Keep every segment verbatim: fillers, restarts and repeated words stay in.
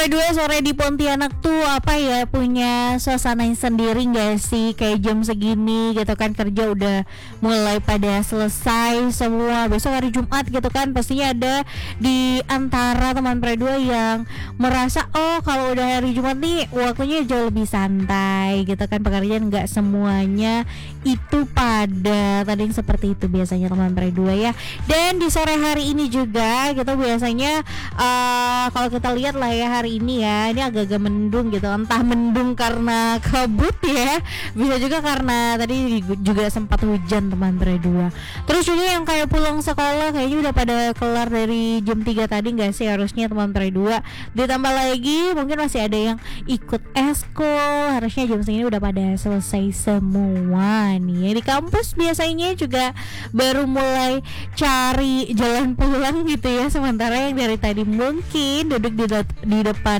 Pre dua sore di Pontianak tuh apa ya, punya suasana yang sendiri gak sih? Kayak jam segini gitu kan kerja udah mulai pada selesai semua. Besok hari Jumat gitu kan pastinya ada di antara teman Pre dua yang merasa oh kalau udah hari Jumat nih waktunya jauh lebih santai gitu kan, pekerjaan gak semuanya itu padat. Tadi yang seperti itu biasanya teman Pre dua ya. Dan di sore hari ini juga gitu biasanya uh, kalau kita lihat lah ya hari ini ya, ini agak-agak mendung gitu, entah mendung karena kabut ya, bisa juga karena tadi juga sempat hujan teman Pre dua. Terus juga yang kayak pulang sekolah kayaknya udah pada kelar dari jam tiga tadi nggak sih harusnya teman Pre dua. Ditambah lagi mungkin masih ada yang ikut eskul, harusnya jam segini udah pada selesai semua nih. Di kampus biasanya juga baru mulai cari jalan pulang gitu ya, sementara yang dari tadi mungkin duduk di, di depan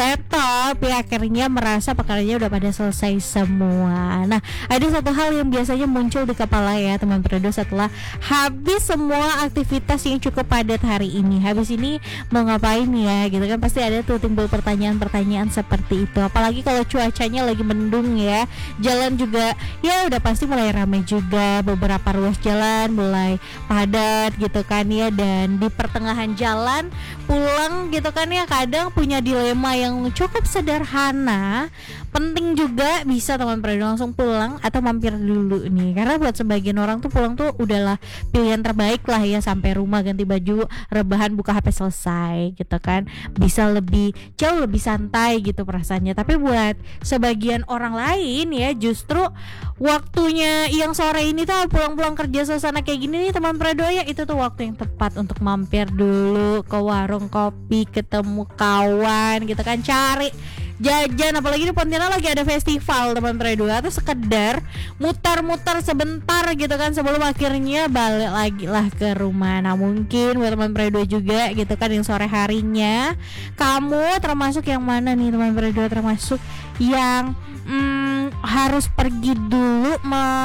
laptop ya akhirnya merasa pekerjaannya udah pada selesai semua. Nah, ada satu hal yang biasanya muncul di kepala ya teman Pre dua setelah habis semua aktivitas yang cukup padat hari ini. Habis ini mau ngapain ya gitu kan, pasti ada tuh timbul pertanyaan-pertanyaan seperti itu. Apalagi kalau cuacanya lagi mendung ya, jalan juga ya udah pasti mulai ramai juga, beberapa ruas jalan mulai padat gitu kan ya. Dan di pertengahan jalan pulang gitu kan ya, kadang punya dilema yang cukup sederhana. Penting juga bisa teman Pre dua langsung pulang atau mampir dulu nih, karena buat sebagian orang tuh pulang tuh udahlah pilihan terbaik lah ya, sampai rumah ganti baju, rebahan, buka H P selesai gitu kan, bisa lebih jauh lebih santai gitu perasaannya. Tapi buat sebagian orang lain ya justru waktunya yang sore ini tuh pulang-pulang kerja suasana kayak gini nih teman Pre dua ya, itu tuh waktu yang tepat untuk mampir dulu ke warung kopi, ketemu kawan gitu kan, cari jajan. Apalagi di Pontianak lagi ada festival teman Pre dua, atau sekedar mutar-mutar sebentar gitu kan sebelum akhirnya balik lagi lah ke rumah. Nah mungkin buat teman Pre dua juga gitu kan yang sore harinya, kamu termasuk yang mana nih teman Pre dua? Termasuk yang Hmm, harus pergi dulu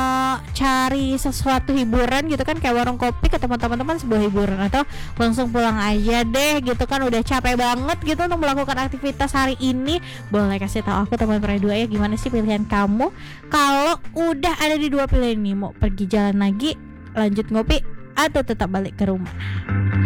mencari sesuatu hiburan gitu kan, kayak warung kopi ke teman-teman sebuah hiburan, atau langsung pulang aja deh gitu kan, udah capek banget gitu untuk melakukan aktivitas hari ini? Boleh kasih tahu aku teman Pre dua ya, gimana sih pilihan kamu kalau udah ada di dua pilihan ini, mau pergi jalan lagi, lanjut ngopi, atau tetap balik ke rumah?